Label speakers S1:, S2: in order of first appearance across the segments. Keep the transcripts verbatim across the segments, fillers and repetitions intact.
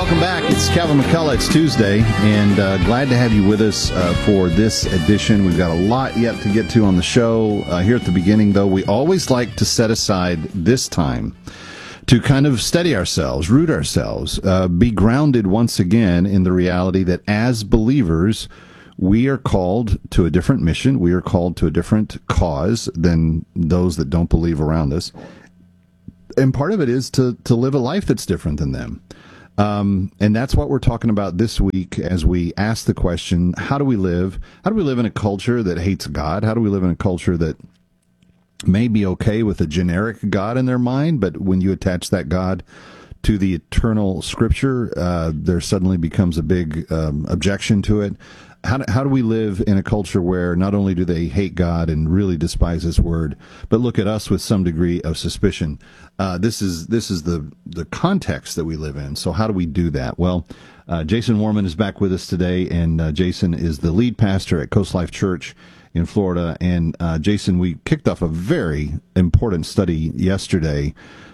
S1: welcome back. It's Calvin McCullough. It's Tuesday, and uh, glad to have you with us uh, for this edition. We've got a lot yet to get to on the show. Uh, here at the beginning, though, we always like to set aside this time to kind of steady ourselves, root ourselves, uh, be grounded once again in the reality that as believers, we are called to a different mission. We are called to a different cause than those that don't believe around us. And part of it is to, to live a life that's different than them. Um, and that's what we're talking about this week as we ask the question, how do we live? How do we live in a culture that hates God? How do we live in a culture that may be okay with a generic God in their mind, but when you attach that God to the eternal Scripture, uh, there suddenly becomes a big um, objection to it. How do, how do we live in a culture where not only do they hate God and really despise His Word, but look at us with some degree of suspicion? Uh, this is this is the the context that we live in. So how do we do that? Well, uh, Jason Warman is back with us today, and uh, Jason is the lead pastor at Coast Life Church in Florida. And uh, Jason, we kicked off a very important study yesterday.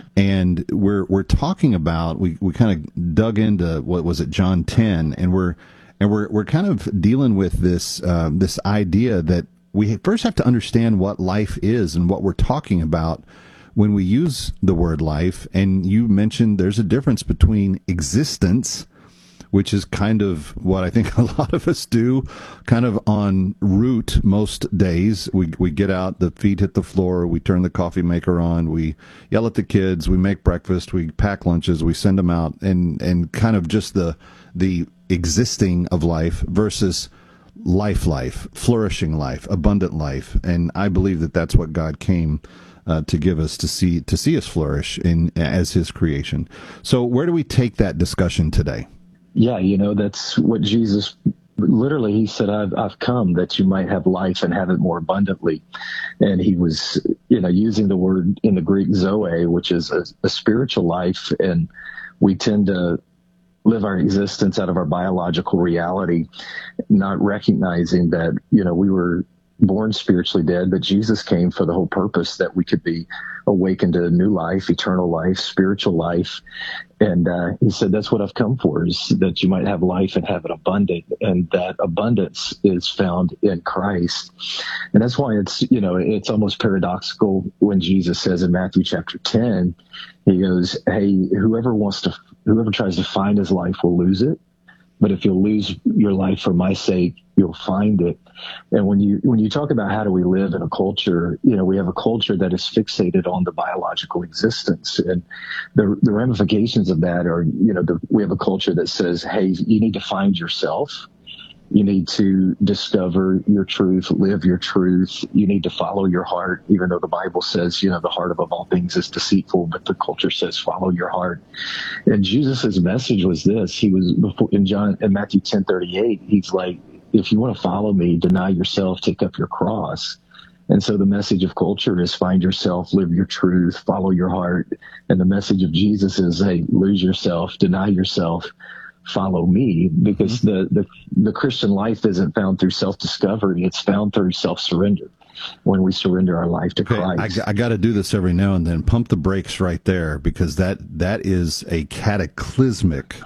S1: And we're we're talking about we, we kind of dug into what was it John ten, and we're and we're we're kind of dealing with this uh, this idea that we first have to understand what life is and what we're talking about when we use the word life. And you mentioned there's a difference between existence, which is kind of what I think a lot of us do, kind of en route most days. We we get out, the feet hit the floor, we turn the coffee maker on, we yell at the kids, we make breakfast, we pack lunches, we send them out, and, and kind of just the the existing of life versus life life, flourishing life, abundant life. And I believe that that's what God came Uh, to give us to see to see us flourish in as His creation. So where do we take that discussion today?
S2: Yeah, you know, that's what Jesus, literally, He said, I've, I've come that you might have life and have it more abundantly. And He was, you know, using the word in the Greek zoe, which is a, a spiritual life. And we tend to live our existence out of our biological reality, not recognizing that, you know, we were born spiritually dead, but Jesus came for the whole purpose that we could be awakened to new life, eternal life, spiritual life. And uh, He said, that's what I've come for, is that you might have life and have it abundant. And that abundance is found in Christ. And that's why it's, you know, it's almost paradoxical when Jesus says in Matthew chapter ten, He goes, hey, whoever wants to, whoever tries to find his life will lose it. But if you'll lose your life for my sake, you'll find it. And when you when you talk about how do we live in a culture, you know, we have a culture that is fixated on the biological existence, and the the ramifications of that are, you know, the, we have a culture that says, hey, you need to find yourself. You need to discover your truth, live your truth. You need to follow your heart, even though the Bible says, you know, the heart above all things is deceitful, but the culture says follow your heart. And Jesus's message was this. He was before in John, in Matthew ten thirty-eight, He's like, if you want to follow me, deny yourself, take up your cross. And so the message of culture is find yourself, live your truth, follow your heart. And the message of Jesus is, hey, lose yourself, deny yourself, follow me, because the, the, the Christian life isn't found through self-discovery. It's found through self-surrender when we surrender our life to
S1: okay,
S2: Christ.
S1: I, I got to do this every now and then. Pump the brakes right there, because that that is a cataclysmic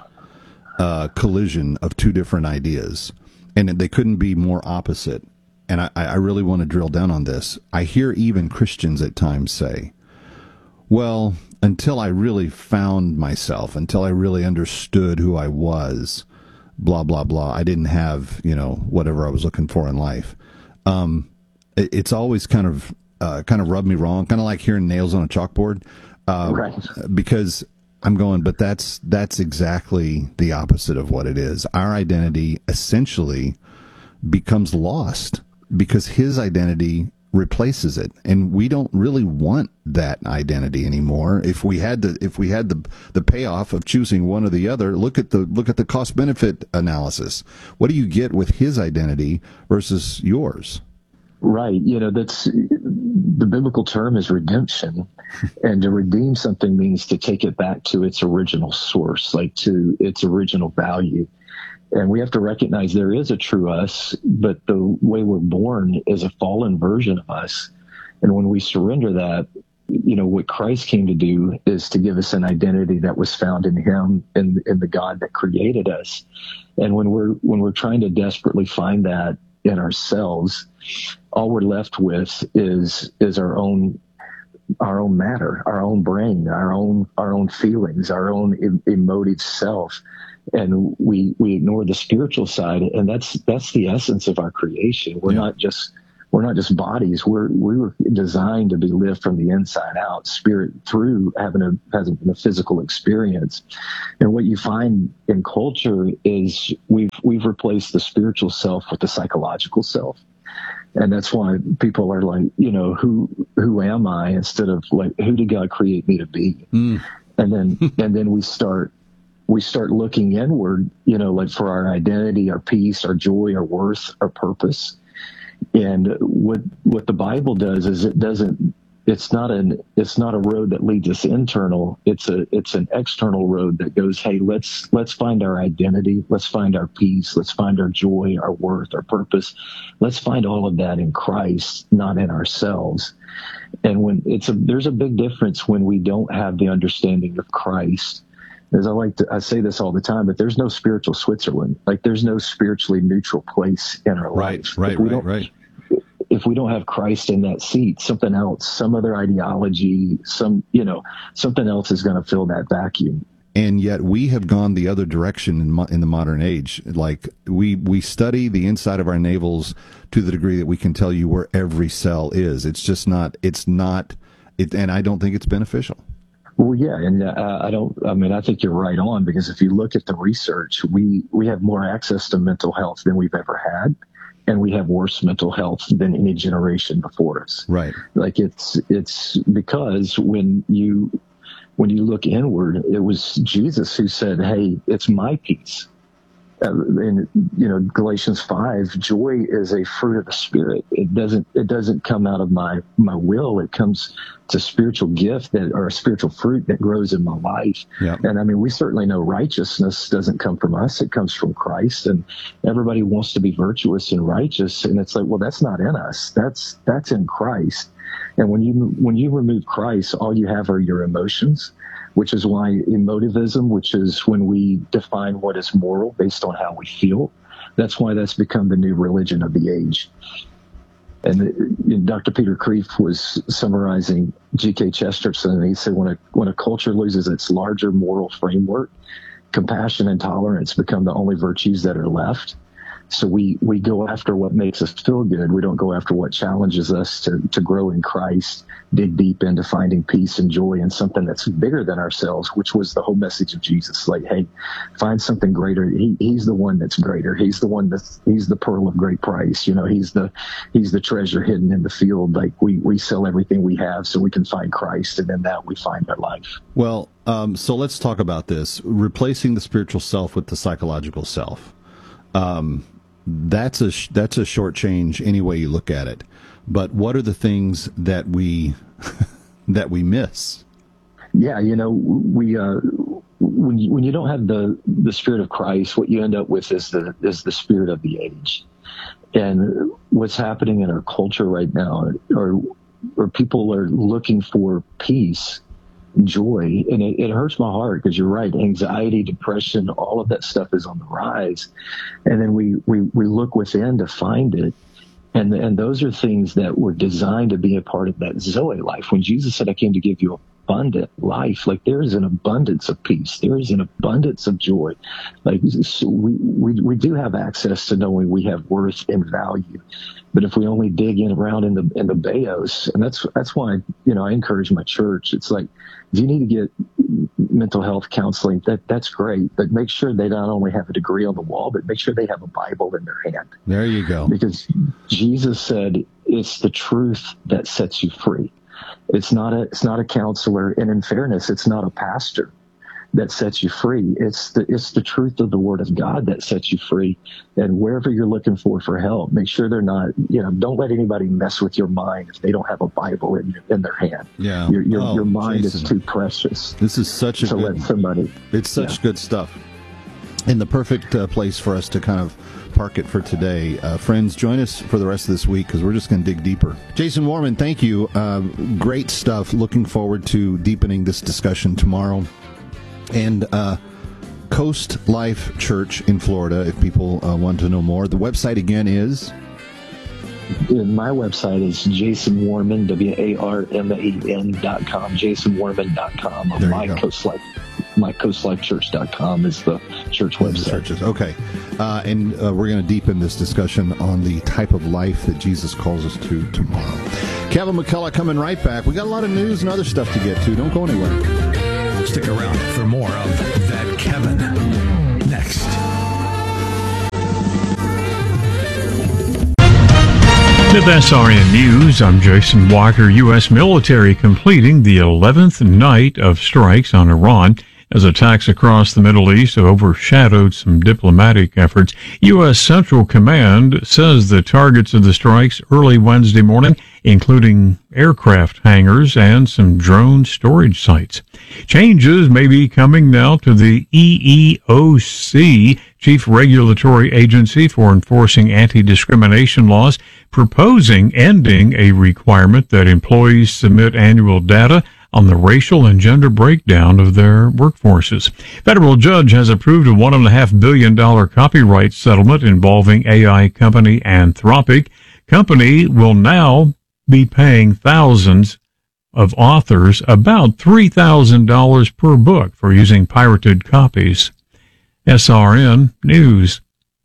S1: uh, collision of two different ideas, and they couldn't be more opposite. And I, I really want to drill down on this. I hear even Christians at times say, well, until I really found myself, until I really understood who I was, blah, blah, blah, I didn't have, you know, whatever I was looking for in life. Um, it, it's always kind of uh, kind of rubbed me wrong, kind of like hearing nails on a chalkboard, uh,
S2: Right.
S1: because I'm going, but that's that's exactly the opposite of what it is. Our identity essentially becomes lost because His identity replaces it, and we don't really want that identity anymore. If we had to, if we had the the payoff of choosing one or the other, look at the look at the cost benefit analysis. What do you get with His identity versus yours?
S2: Right. You know, that's the biblical term is redemption, and to redeem something means to take it back to its original source, like to its original value. And we have to recognize there is a true us, but the way we're born is a fallen version of us. And when we surrender that, you know, what Christ came to do is to give us an identity that was found in him and in the God that created us. And when we're, when we're trying to desperately find that in ourselves, all we're left with is, is our own, our own matter, our own brain, our own, our own feelings, our own em- emotive self. And we, we ignore the spiritual side. And that's, that's the essence of our creation. We're yeah. not just, We're not just bodies. We're, we were designed to be lived from the inside out, spirit through having a, having a physical experience. And what you find in culture is we've, we've replaced the spiritual self with the psychological self. And that's why people are like, you know, who, who am I, instead of like, who did God create me to be? Mm. And then, and then we start, we start looking inward, you know, like for our identity, our peace, our joy, our worth, our purpose. And what what the Bible does is it doesn't. It's not an. It's not a road that leads us internal. It's a. It's an external road that goes, hey, let's let's find our identity. Let's find our peace. Let's find our joy, our worth, our purpose. Let's find all of that in Christ, not in ourselves. And when it's a, there's a big difference when we don't have the understanding of Christ. As I like to, I say this all the time, but there's no spiritual Switzerland. Like there's no spiritually neutral place in our
S1: right,
S2: life.
S1: Right, right, right.
S2: If we don't have Christ in that seat, something else, some other ideology, some, you know, something else is going to fill that vacuum.
S1: And yet we have gone the other direction in, mo- in the modern age. Like we, we study the inside of our navels to the degree that we can tell you where every cell is. It's just not, it's not, it, and I don't think it's beneficial.
S2: Well, yeah, and uh, I don't. I mean, I think you're right on, because if you look at the research, we we have more access to mental health than we've ever had, and we have worse mental health than any generation before us.
S1: Right. Like
S2: it's it's because when you when you look inward, it was Jesus who said, "Hey, it's my peace." Uh, and you know, Galatians five, joy is a fruit of the Spirit. It doesn't it doesn't come out of my my will. It comes to spiritual gift that, or a spiritual fruit that grows in my life. Yeah. And I mean, we certainly know righteousness doesn't come from us. It comes from Christ. And everybody wants to be virtuous and righteous. And it's like, well, that's not in us. That's that's in Christ. And when you when you remove Christ, all you have are your emotions, which is why emotivism, which is when we define what is moral based on how we feel, that's why that's become the new religion of the age. And Doctor Peter Kreeft was summarizing G K Chesterton, and he said when a when a culture loses its larger moral framework, compassion and tolerance become the only virtues that are left. So we, we go after what makes us feel good. We don't go after what challenges us to, to grow in Christ, dig deep into finding peace and joy in something that's bigger than ourselves, which was the whole message of Jesus. Like, hey, find something greater. He, he's the one that's greater. He's the one that's, he's the pearl of great price. You know, he's the, he's the treasure hidden in the field. Like we, we sell everything we have so we can find Christ, and in that we find our life.
S1: Well, um, so let's talk about this, replacing the spiritual self with the psychological self. Um, That's a that's a short change any way you look at it. But what are the things that we that we miss?
S2: Yeah, you know, we uh, when you, when you don't have the the Spirit of Christ, what you end up with is the is the spirit of the age. And what's happening in our culture right now, or or people are looking for peace, joy, and it, it hurts my heart, because you're right, anxiety, depression, all of that stuff is on the rise, and then we we we look within to find it, and and those are things that were designed to be a part of that Zoe life. When Jesus said, I came to give you abundant life, like there is an abundance of peace, there is an abundance of joy. Like so we, we we do have access to knowing we have worth and value. But if we only dig in around in the in the bayos, and that's that's why, you know, I encourage my church. It's like, if you need to get mental health counseling, that that's great, but make sure they not only have a degree on the wall, but make sure they have a Bible in their hand.
S1: There you go.
S2: Because Jesus said it's the truth that sets you free. It's not a it's not a counselor, and in fairness, it's not a pastor that sets you free. It's the it's the truth of the Word of God that sets you free. And wherever you're looking for for help, make sure they're not, you know, don't let anybody mess with your mind if they don't have a Bible in in their hand.
S1: Yeah,
S2: your your,
S1: oh,
S2: your mind
S1: Jason.
S2: is too precious.
S1: This is such a
S2: to
S1: good,
S2: let somebody.
S1: It's such
S2: yeah.
S1: good stuff, and the perfect uh, place for us to kind of park it for today. Uh, friends, join us for the rest of this week because we're just going to dig deeper. Jason Warman, thank you. Uh, great stuff. Looking forward to deepening this discussion tomorrow. And uh, Coast Life Church in Florida, if people uh, want to know more. The website again is?
S2: My website is Jason Warman, W A R M A N dot com, jason warman dot com. My Coast Life, my coast life church dot com is the church website.
S1: Churches. Okay. Uh, and uh, we're going to deepen this discussion on the type of life that Jesus calls us to tomorrow. Kevin McCullough coming right back. We got a lot of news and other stuff to get to. Don't go anywhere.
S3: Stick around for more of That Kevin next.
S4: With S R N News, I'm Jason Walker. U S military completing the eleventh night of strikes on Iran as attacks across the Middle East have overshadowed some diplomatic efforts. U S Central Command says the targets of the strikes early Wednesday morning, including aircraft hangars and some drone storage sites. Changes may be coming now to the E E O C, Chief Regulatory Agency for Enforcing Anti-Discrimination Laws, proposing ending a requirement that employees submit annual data on the racial and gender breakdown of their workforces. Federal judge has approved a one point five billion dollars copyright settlement involving A I company Anthropic. Company will now be paying thousands of authors about three thousand dollars per book for using pirated copies. S R N News.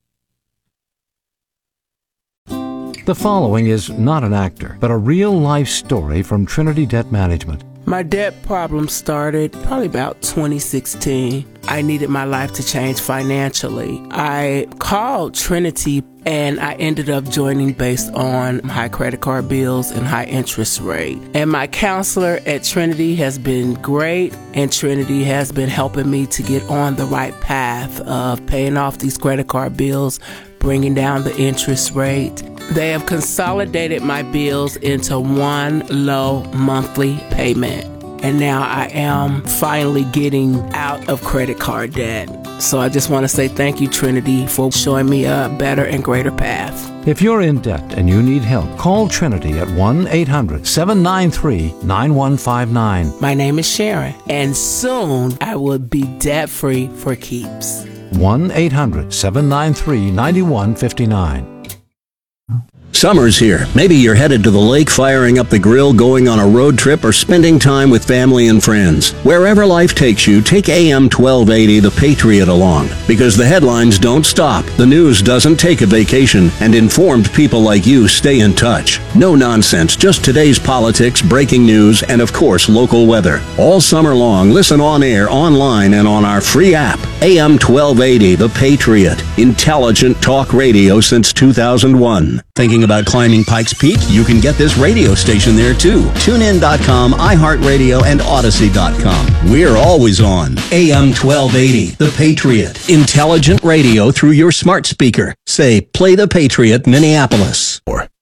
S5: The following is not an actor, but a real-life story from Trinity Debt Management.
S6: My debt problem started probably about twenty sixteen. I needed my life to change financially. I called Trinity and I ended up joining based on high credit card bills and high interest rate. And my counselor at Trinity has been great, and Trinity has been helping me to get on the right path of paying off these credit card bills, bringing down the interest rate. They have consolidated my bills into one low monthly payment. And now I am finally getting out of credit card debt. So I just want to say thank you, Trinity, for showing me a better and greater path.
S5: If you're in debt and you need help, call Trinity at one eight hundred seven nine three nine one five nine.
S6: My name is Sharon, and soon I will be debt-free for keeps.
S5: one eight hundred seven nine three nine one five nine.
S7: Summer's here. Maybe you're headed to the lake, firing up the grill, going on a road trip, or spending time with family and friends. Wherever life takes you, take A M twelve eighty The Patriot along. Because the headlines don't stop, the news doesn't take a vacation, and informed people like you stay in touch. No nonsense, just today's politics, breaking news, and of course, local weather. All summer long, listen on air, online, and on our free app. A M twelve eighty The Patriot. Intelligent talk radio since two thousand one. Thinking about climbing Pikes Peak? You can get this radio station there too. tune in dot com, iHeartRadio, and Odyssey dot com. We're always on. A M twelve eighty The Patriot. Intelligent radio through your smart speaker. Say, play The Patriot, Minneapolis. Or